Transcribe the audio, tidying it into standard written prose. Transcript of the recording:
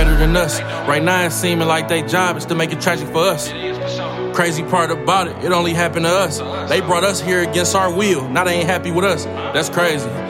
better than us. Right now it's seeming like they job is to make it tragic for us. Crazy part about it, it only happened to us. They brought us here against our will. Now they ain't happy with us. That's crazy.